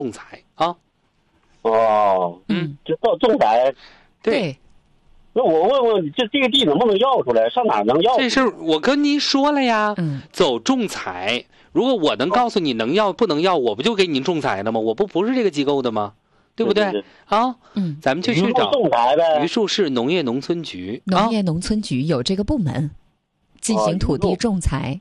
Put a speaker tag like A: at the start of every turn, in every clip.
A: 仲裁啊。
B: 哦，就到仲裁。
A: 对。
B: 那我问问，这个地能不能要出来？上哪能要？
A: 这事我跟您说了呀，走仲裁。如果我能告诉你能要不能要，我不就给您仲裁了吗？我不是这个机构的吗？对不对？啊，咱们就去找榆树市农业农村局。
C: 农业农村局有这个部门进行土地仲裁。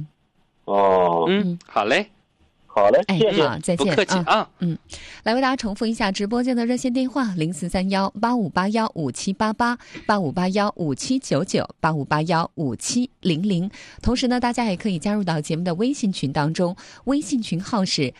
A: 好嘞。
B: 好嘞，谢谢，
C: 好，再见，
A: 不客气啊。
C: 来为大家重复一下直播间的热线电话：0431-8581-5788、8581-5799、8581-5700。同时呢，大家也可以加入到节目的微信群当中，微信群号是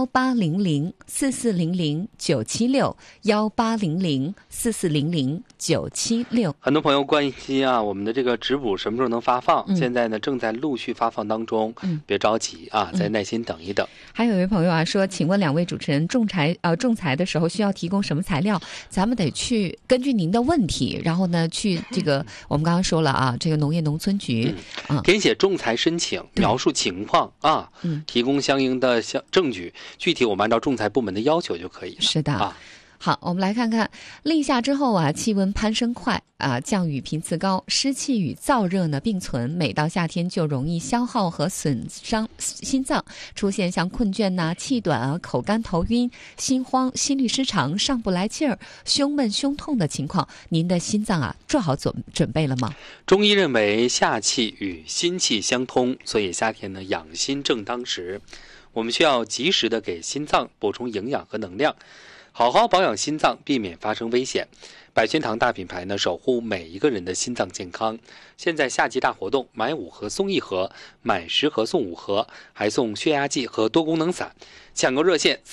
C: 1800-4400-976，1800-4400-976。
A: 很多朋友关心啊，我们的这个直补什么时候能发放？现在呢，正在陆续发放当中，别着急啊，再耐心等一等。
C: 还有一位朋友啊说，请问两位主持人，仲裁的时候需要提供什么材料？咱们得去根据您的问题，然后呢去这个我们刚刚说了啊，这个农业农村局
A: 填写仲裁申请，描述情况啊，提供相应的证据，具体我们按照仲裁部门的要求就可以了。
C: 是的。好，我们来看看立夏之后啊，气温攀升快啊，降雨频次高，湿气与燥热呢并存，每到夏天就容易消耗和损伤心脏，出现像困倦气短啊、口干头晕、心慌、心律失常、上不来气儿、胸闷胸痛的情况，您的心脏做好准备了吗？
A: 中医认为夏气与心气相通，所以夏天呢养心正当时，我们需要及时的给心脏补充营养和能量。好好保养心脏，避免发生危险。百轩堂大品牌呢，守护每一个人的心脏健康。现在夏季大活动，买5盒送1盒，买10盒送5盒，还送血压计和多功能伞。抢购热线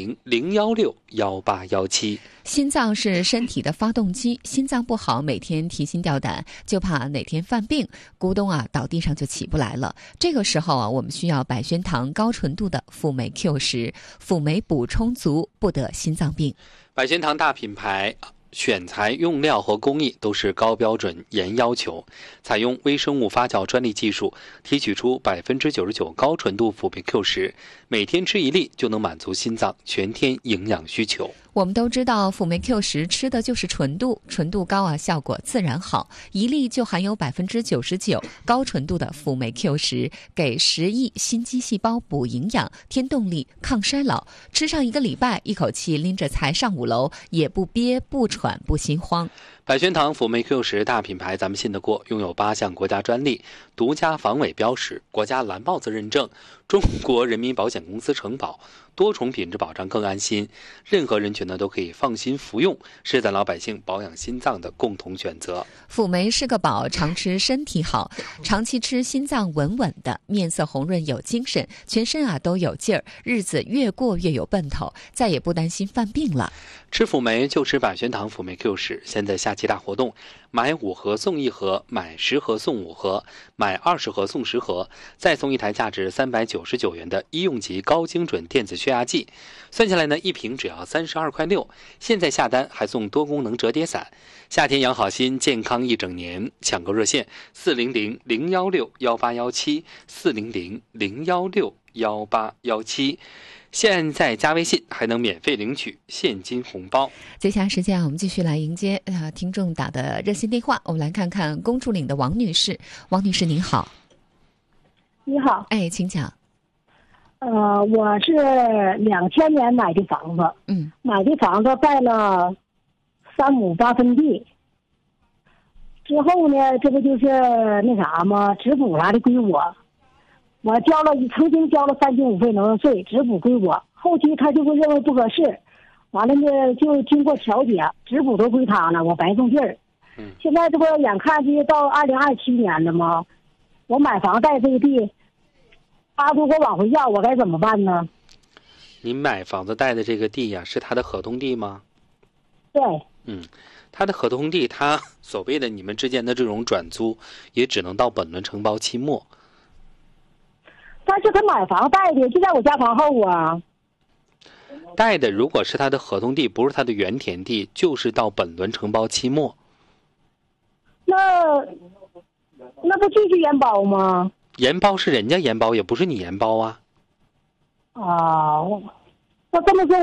A: 400-016-1817。
C: 心脏是身体的发动机，心脏不好，每天提心吊胆，就怕哪天犯病，咕咚倒地上就起不来了。这个时候我们需要百轩堂高纯度的辅酶 Q10，辅酶补充足，不得心脏病。
A: 百轩堂大品牌选材、用料和工艺都是高标准、严要求，采用微生物发酵专利技术，提取出99%高纯度辅酶 Q10，每天吃1粒就能满足心脏全天营养需求。
C: 我们都知道辅酶 Q10 吃的就是纯度，纯度高效果自然好，1粒就含有99%高纯度的辅酶 Q10，给10亿心肌细胞补营养、添动力、抗衰老。吃上1个礼拜，一口气拎着才上5楼，也不憋、不喘、不心慌。
A: 百轩堂辅酶 Q10 大品牌，咱们信得过，拥有8项国家专利，独家防伪标识，国家蓝帽子认证，中国人民保险公司承保，多重品质保障更安心。任何人群呢都可以放心服用，是咱老百姓保养心脏的共同选择。
C: 辅酶是个宝，常吃身体好，长期吃心脏稳稳的，面色红润有精神，全身都有劲儿，日子越过越有奔头，再也不担心犯病了。
A: 吃辅酶就吃百轩堂辅酶 Q10，现在夏季大活动，买5盒送1盒，买10盒送5盒，买20盒送10盒，再送1台价值399元的医用级高精准电子血压计，算下来呢，1瓶只要32.6块。现在下单还送多功能折叠伞。夏天养好心，健康1整年。抢购热线400-016-18174，400-016-18117。现在加微信还能免费领取现金红包。
C: 接下来时间我们继续来迎接听众打的热线电话。我们来看看公主岭的王女士。王女士您好。
D: 你好。
C: 请讲。
D: 我是2000年买的房子，买的房子带了3亩8分地，之后呢，这不就是那啥吗？质补啥的归我，我曾经交了3金5费能源税，质补归我，后期他就会认为不合适，完了呢就经过调解，质补都归他了，我白送劲儿。现在这不眼看就到2027年了吗？我买房带这个地。他如果往回要，我该怎么办呢？
A: 您买房子带的这个地呀，是他的合同地吗？
D: 对。
A: 他的合同地，他所谓的你们之间的这种转租，也只能到本轮承包期末。
D: 但是他买房带的就在我家房后啊。
A: 带的如果是他的合同地，不是他的原田地，就是到本轮承包期末。
D: 那不继续延包吗？
A: 延包是人家延包，也不是你延包啊。
D: 那那这么说